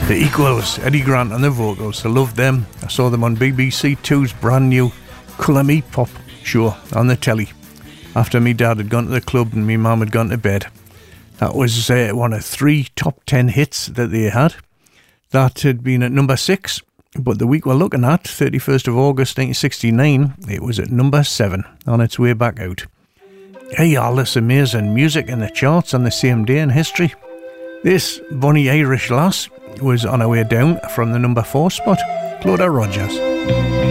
The Equals, Eddie Grant on the vocals. I loved them. I saw them on BBC Two's brand new Colour Me Pop show on the telly after me dad had gone to the club and me mum had gone to bed. That was one of 3 top 10 hits that they had. That had been at number 6, but the week we're looking at, 31st of August 1969, it was at number 7 on its way back out. Hey, all this amazing music in the charts on the same day in history. This Bonnie Irish Lass was on her way down from the number 4 spot, Clodagh Rogers.